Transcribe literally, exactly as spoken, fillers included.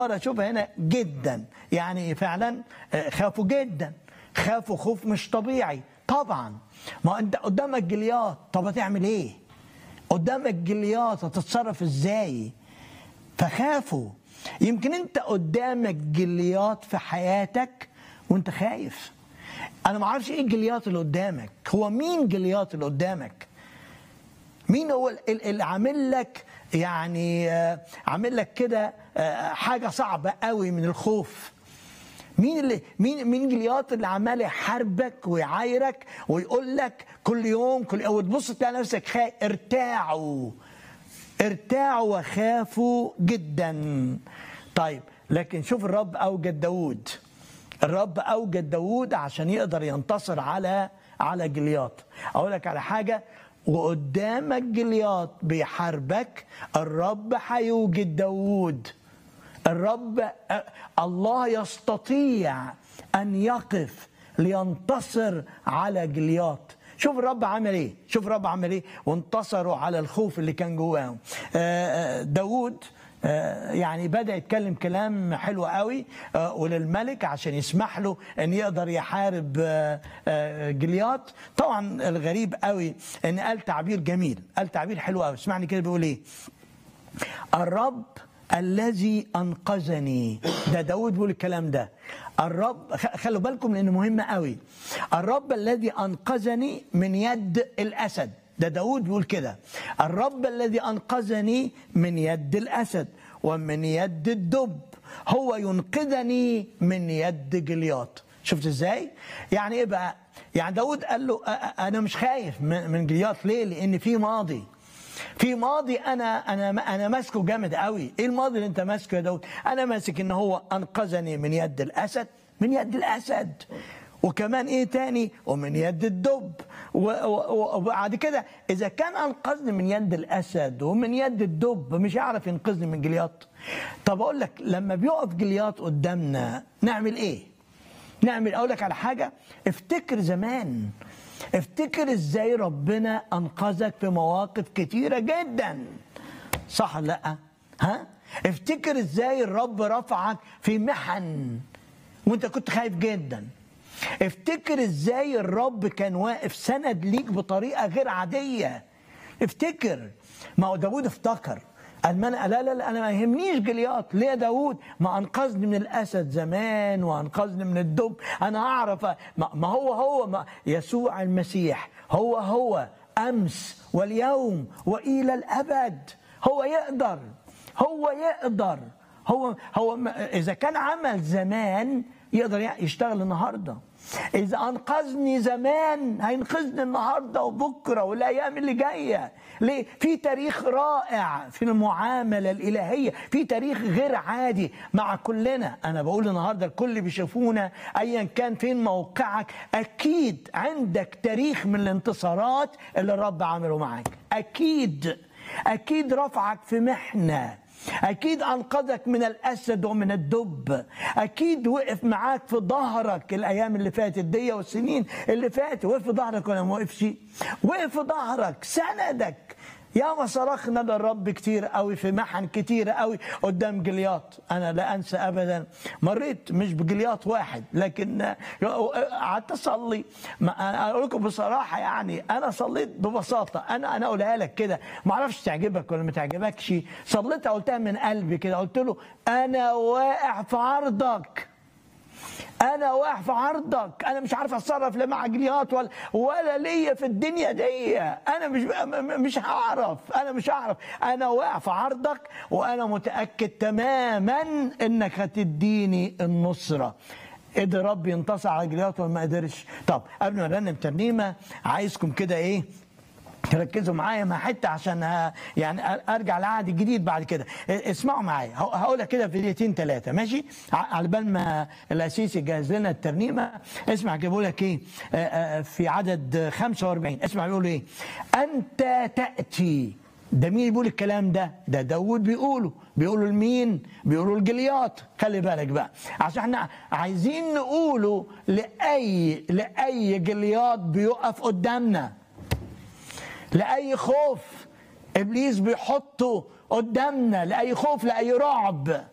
اشوفها هنا جدا، يعني فعلا خافوا جدا، خافوا خوف مش طبيعي. طبعا ما انت قدامك جليات، طب هتعمل ايه؟ قدامك جليات هتتصرف ازاي؟ فخافوا. يمكن انت قدامك جليات في حياتك وانت خايف. انا ما اعرفش ايه الجليات اللي قدامك، هو مين جليات اللي قدامك؟ مين هو اللي عامل لك يعني عامل لك كده حاجه صعبه قوي من الخوف؟ مين اللي مين مين جليات اللي عمال يحاربك ويعايرك ويقول لك كل يوم كل يوم وتبص تلاقي نفسك خايف؟ ارتاعوا ارتاعوا وخافوا جدا. طيب لكن شوف، الرب اوجد داود، الرب اوجد داود عشان يقدر ينتصر على على جليات. اقول لك على حاجه، وقدامك جليات بيحاربك، الرب هيوجد داود. الرب الله يستطيع أن يقف لينتصر على جليات. شوف الرب عمل ايه، شوف الرب عمل ايه وانتصروا على الخوف اللي كان جواهم. داود يعني بدأ يتكلم كلام حلو قوي وللملك عشان يسمح له ان يقدر يحارب جليات. طبعا الغريب قوي ان قال تعبير جميل، قال تعبير حلو قوي. اسمعني كده بيقول ايه: الرب الذي أنقذني. ده داود بيقول الكلام ده. الرب، خلوا بالكم لأنه مهم قوي. الرب الذي أنقذني من يد الأسد. ده داود بيقول كده: الرب الذي أنقذني من يد الأسد ومن يد الدب هو ينقذني من يد جليات. شفت ازاي؟ يعني ايه بقى؟ يعني داود قال له أنا مش خايف من جليات. ليه؟ لأن في ماضي، في ماضي انا انا انا ماسكه جامد قوي. ايه الماضي اللي انت ماسكه يا داود؟ انا ماسك ان هو انقذني من يد الاسد، من يد الاسد، وكمان ايه تاني؟ ومن يد الدب. وبعد كده اذا كان انقذني من يد الاسد ومن يد الدب، مش هيعرف ينقذني من جليات؟ طب اقول لك، لما بيقف جليات قدامنا نعمل ايه؟ نعمل اقول لك على حاجه، افتكر زمان، افتكر ازاي ربنا انقذك في مواقف كتيره جدا، صح ولا لا؟ ها؟ افتكر ازاي الرب رفعك في محن وانت كنت خايف جدا. افتكر ازاي الرب كان واقف سند ليك بطريقه غير عاديه. افتكر. ما هو داود افتكر، قال ما انا لا لا لا انا ما يهمنيش جليات. ليه يا داود؟ ما انقذني من الاسد زمان وانقذني من الدب. انا اعرف ما هو هو ما يسوع المسيح هو هو امس واليوم والى الابد. هو يقدر، هو يقدر، هو هو اذا كان عمل زمان يقدر يشتغل النهارده. إذا أنقذني زمان هينقذني النهارده وبكره والايام اللي جايه. ليه؟ في تاريخ رائع في المعامله الالهيه، في تاريخ غير عادي مع كلنا. انا بقول النهارده الكل بيشوفونا ايا كان فين موقعك، اكيد عندك تاريخ من الانتصارات اللي الرب عمله معاك. اكيد اكيد رفعك في محنه، أكيد أنقذك من الأسد ومن الدب، أكيد وقف معاك في ظهرك الأيام اللي فاتت دي والسنين اللي فاتت. وقف في ظهرك ولا ما وقفش؟ وقف في ظهرك، سندك. يا ما صرخنا للرب كتير قوي في محن كتير قوي قدام جليات. انا لا انسى ابدا، مريت مش بجليات واحد، لكن قعدت اصلي. اقول لكم بصراحه، يعني انا صليت ببساطه، انا انا اقولها لك كده، ما اعرفش تعجبك ولا ما تعجبكش. صليت قلتها من قلبي كده، قلت له انا واقع في عرضك، أنا واقع في عرضك. أنا مش عارف أتصرف لا مع جليات ولا ولا ليا في الدنيا دي. أنا مش مش هعرف، أنا مش هعرف. أنا واقع في عرضك وأنا متأكد تماما إنك هتديني النصرة. قدر رب ينتصر على جليات ولا ما قدرش؟ طب قبل ما نرنم ترنيمة عايزكم كده إيه تركزوا معايا مع حته عشان يعني ارجع لعهد الجديد بعد كده. اسمعوا معايا، هقولها كده في دقيقتين ثلاثه، ماشي؟ على بال ما الاسيس يجهز لنا الترنيمه. اسمع كده بيقول لك ايه في عدد خمسة وأربعين. اسمع بيقول ايه: انت تاتي. ده مين بيقول الكلام ده؟ ده داود بيقوله. بيقولوا لمين؟ بيقولوا لجليات. خلي بالك بقى، عشان احنا عايزين نقوله لاي لاي جليات بيقف قدامنا، لأي خوف إبليس بيحطه قدامنا، لأي خوف، لأي رعب.